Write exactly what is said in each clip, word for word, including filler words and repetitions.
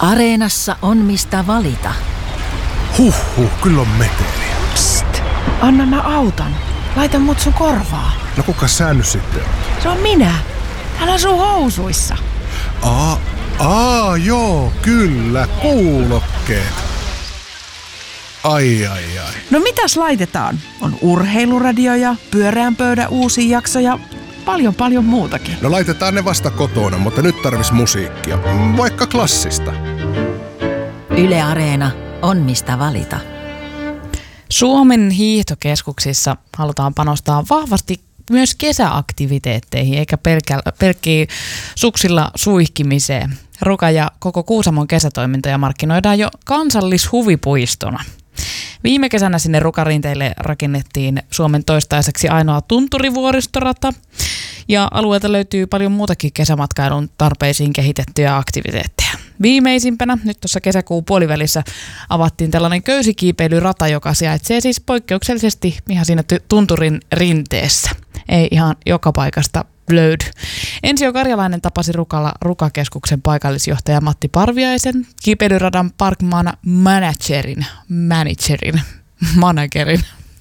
Areenassa on mistä valita. Huhhuh, kyllä on meteliä. Psst, anna mä auton. Laita mut sun korvaa. No kuka sä nyt sitten on? Se on minä. Täällä on sun housuissa. Aa, aa, joo, kyllä, kuulokkeet. Ai, ai, ai. No mitäs laitetaan? On urheiluradio, pyöreän pöydän uusia jaksoja, paljon paljon muutakin. No laitetaan ne vasta kotona, mutta nyt tarvis musiikkia. Vaikka klassista. Yle Areena on mistä valita. Suomen hiihtokeskuksissa halutaan panostaa vahvasti myös kesäaktiviteetteihin, eikä pelkkiä suksilla suihkimiseen. Ruka ja koko Kuusamon kesätoimintoja markkinoidaan jo kansallishuvipuistona. Viime kesänä sinne Rukarinteille rakennettiin Suomen toistaiseksi ainoa tunturivuoristorata. Ja alueelta löytyy paljon muutakin kesämatkailun tarpeisiin kehitettyjä aktiviteetteja. Viimeisimpänä, nyt tuossa kesäkuun puolivälissä, avattiin tällainen köysikiipeilyrata, joka sijaitsee siis poikkeuksellisesti ihan siinä tunturin rinteessä. Ei ihan joka paikasta löydy. Ensio Karjalainen tapasi Rukalla Rukakeskuksen paikallisjohtaja Matti Parviaisen, kiipeilyradan parkman managerin, managerin, managerin,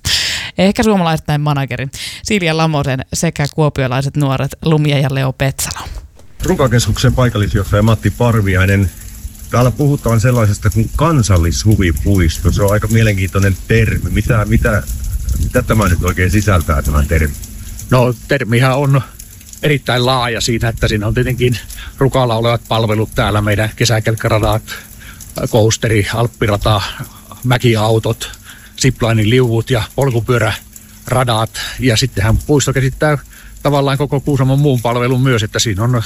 ehkä suomalaistain managerin, Silja Lamosen sekä kuopiolaiset nuoret Lumia ja Leo Petsalo. Rukakeskuksen paikallisjohtaja Matti Parviainen. Täällä puhutaan sellaisesta kuin kansallishuvipuisto. Se on aika mielenkiintoinen termi. Mitä, mitä, mitä tämä nyt oikein sisältää, tämä termi? No termihän on erittäin laaja siitä, että siinä on tietenkin Rukalla olevat palvelut täällä, meidän kesäkelkkaradat, coasteri, alppirata, mäkiautot, ziplinin liuvut ja polkupyöräradat. Ja sittenhän puisto käsittää tavallaan koko Kuusamon muun palvelun myös, että siinä on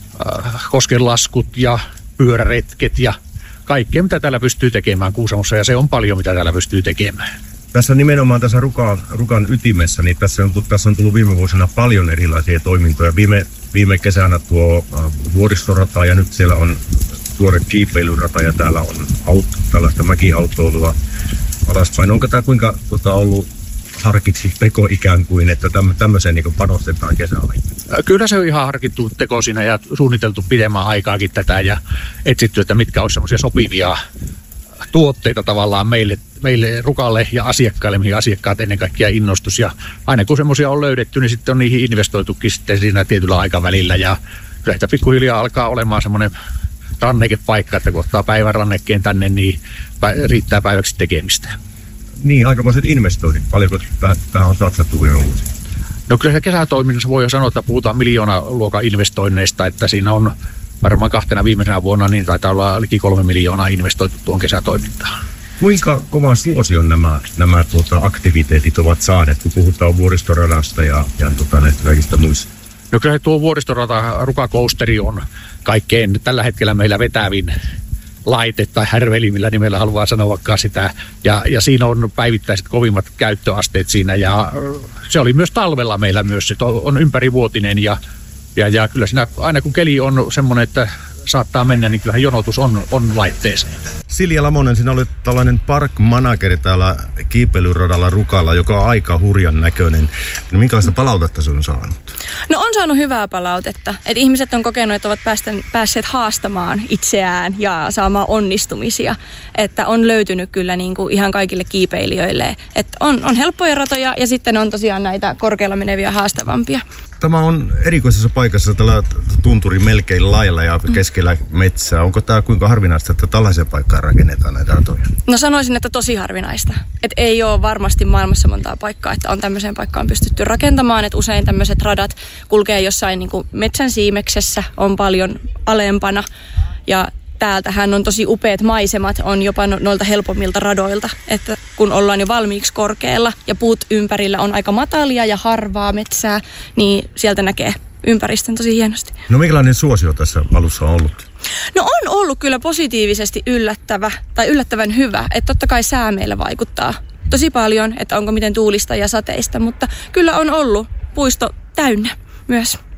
äh, koskenlaskut ja pyöräretket ja kaikkea, mitä täällä pystyy tekemään Kuusamossa, ja se on paljon, mitä täällä pystyy tekemään. Tässä nimenomaan tässä Rukan, Rukan ytimessä, niin tässä on, tässä on tullut viime vuosina paljon erilaisia toimintoja. Viime, viime kesänä tuo äh, vuoristorata, ja nyt siellä on tuore kiipeilyrata, ja täällä on aut, tällaista mäkiautoilua alaspäin. Onko tämä kuinka tota, ollut harkitsi teko ikään kuin, että tämmöiseen niin panostetaan kesällä? Kyllä se on ihan harkittu teko siinä ja suunniteltu pidemmän aikaakin tätä ja etsitty, että mitkä olisi semmoisia sopivia tuotteita tavallaan meille, meille Rukalle ja asiakkaille, mihin asiakkaat ennen kaikkea innostus. Ja aina kun semmoisia on löydetty, niin sitten on niihin investoitukin sitten siinä tietyllä aikavälillä. Ja kyllä sitä pikkuhiljaa alkaa olemaan semmoinen rannekepaikka, että kun ottaa päivän rannekkeen tänne, niin riittää päiväksi tekemistä. Niin, aikamoiset investoinnit. Paljonko tähän on satsattu viime vuosi? No kyllä se kesätoiminnassa voi jo sanoa, että puhutaan miljoonaluokan investoinneista, että siinä on varmaan kahtena viimeisenä vuonna niin taitaa olla liki kolme miljoonaa investoitu tuon kesätoimintaan. Kuinka kovan suosion nämä, nämä tuota, aktiviteetit ovat saaneet, kun puhutaan vuoristoradasta ja, ja tuota, näistä kaikista muista? No kyllä tuo vuoristorata Ruka-coasteri on kaikkein tällä hetkellä meillä vetävin laite tai härveli, millä nimellä haluaa sanoa vaikka sitä. Ja, ja siinä on päivittäiset kovimmat käyttöasteet siinä. Ja se oli myös talvella meillä myös. Se on ympärivuotinen ja, ja, ja kyllä siinä aina kun keli on semmoinen, että saattaa mennä, niin kyllähän jonotus on, on laitteeseen. Silja Lamonen, sinä olet tällainen park-manageri täällä kiipeilyradalla Rukalla, joka on aika hurjan näköinen. No, minkälaista palautetta se on saanut? No on saanut hyvää palautetta. Et ihmiset on kokenut, että ovat päästen, päässeet haastamaan itseään ja saamaan onnistumisia. Että on löytynyt kyllä niin kuin ihan kaikille kiipeilijöille. Että on, on helppoja ratoja ja sitten on tosiaan näitä korkealla meneviä haastavampia. Tämä on erikoisessa paikassa tällä tunturi melkein lailla ja keskellä metsää. Onko tämä kuinka harvinaista, että tällaisen paikkaan rakennetaan näitä ratoja? No sanoisin, että tosi harvinaista. Että ei ole varmasti maailmassa montaa paikkaa, että on tämmöiseen paikkaan pystytty rakentamaan. Että usein tämmöiset radat kulkee jossain niin kuin metsän siimeksessä, on paljon alempana. Ja täältähän on tosi upeat maisemat, on jopa no, noilta helpommilta radoilta. Että kun ollaan jo valmiiksi korkealla ja puut ympärillä on aika matalia ja harvaa metsää, niin sieltä näkee ympäristön tosi hienosti. No minkälainen suosio tässä alussa on ollut? No on ollut kyllä positiivisesti yllättävä tai yllättävän hyvä. Että totta kai sää meillä vaikuttaa tosi paljon, että onko miten tuulista ja sateista, mutta kyllä on ollut puisto täynnä myös.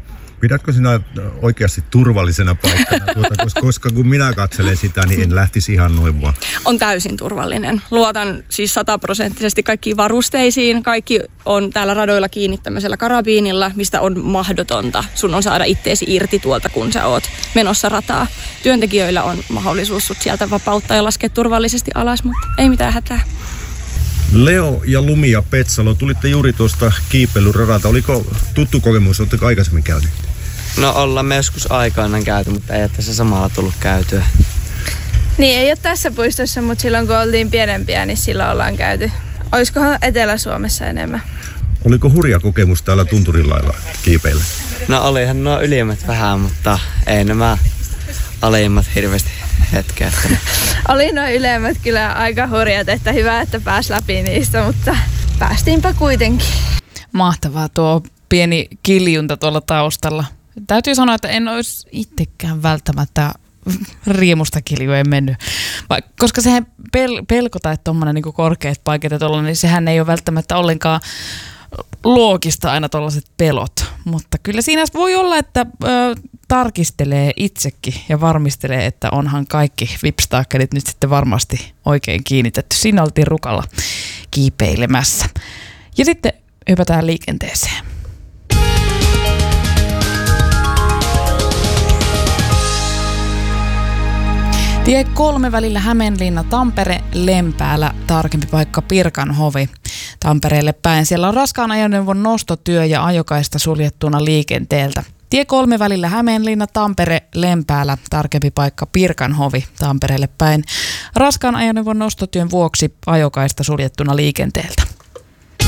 Pidätkö sinä oikeasti turvallisena paikkana, tuota, koska, koska kun minä katselen sitä, niin en lähtisi ihan noin vaan. On täysin turvallinen. Luotan siis sataprosenttisesti kaikkiin varusteisiin. Kaikki on täällä radoilla kiinni tämmöisellä karabiinilla, mistä on mahdotonta. Sun on saada itteesi irti tuolta, kun sä oot menossa rataa. Työntekijöillä on mahdollisuus sut sieltä vapauttaa ja laskea turvallisesti alas, mutta ei mitään hätää. Leo ja Lumi ja Petsalo, tulitte juuri tuosta kiipeilyradalta. Oliko tuttu kokemus, oletteko aikaisemmin käynyt? No ollaan me joskus aikoinaan käyty, mutta ei ole tässä samalla tullut käytyä. Niin, ei ole tässä puistossa, mutta silloin kun oltiin pienempiä, niin silloin ollaan käyty. Olisikohan Etelä-Suomessa enemmän? Oliko hurja kokemus täällä Tunturilailla kiipeillä? No olihan nuo ylimmät vähän, mutta ei nämä alimmat hirveästi hetkeä. Oli nuo ylemmät kyllä aika hurjat, että hyvä, että pääsi läpi niistä, mutta päästiinpä kuitenkin. Mahtavaa tuo pieni kiljunta tuolla taustalla. Täytyy sanoa, että en olisi itsekään välttämättä riemusta kiljua ei mennyt. Va, koska sehän pel- pelkota, että tuommoinen niin korkeat paikat ja tollainen, niin sehän ei ole välttämättä ollenkaan loogista aina tuollaiset pelot. Mutta kyllä siinä voi olla, että ö, tarkistelee itsekin ja varmistelee, että onhan kaikki vipstaakkelit nyt sitten varmasti oikein kiinnitetty. Siinä oltiin Rukalla kiipeilemässä. Ja sitten hypätään liikenteeseen. Tie kolme välillä Hämeenlinna, Tampere, Lempäälä, tarkempi paikka Pirkanhovi. Tampereelle päin. Siellä on raskaan ajoneuvon nostotyö ja ajokaista suljettuna liikenteeltä. Tie kolme välillä Hämeenlinna, Tampere, Lempäälä, tarkempi paikka Pirkanhovi. Tampereelle päin. Raskaan ajoneuvon nostotyön vuoksi ajokaista suljettuna liikenteeltä.